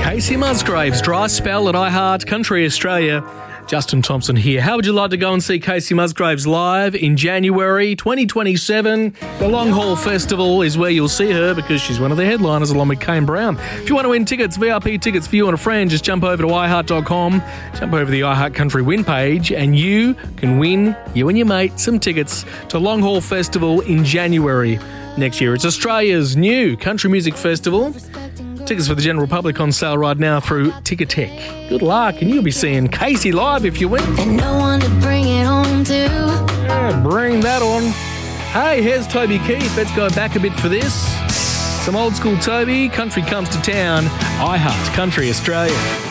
Casey Musgraves, Dry Spell at iHeart Country Australia. Justin Thompson here. How would you like to go and see Casey Musgraves live in January 2027? The Long Haul Festival is where you'll see her because she's one of the headliners along with Kane Brown. If you want to win tickets, VIP tickets for you and a friend, just jump over to iHeart.com, jump over to the iHeart Country Win page, and you can win, you and your mate, some tickets to Long Haul Festival in January next year. It's Australia's new country music festival. Tickets for the general public on sale right now through Ticketek. Good luck, and you'll be seeing Casey live if you win. And no one to bring it home to. Yeah, bring that on. Hey, here's Toby Keith. Let's go back a bit for this. Some old school Toby. Country comes to town. iHeart Country Australia.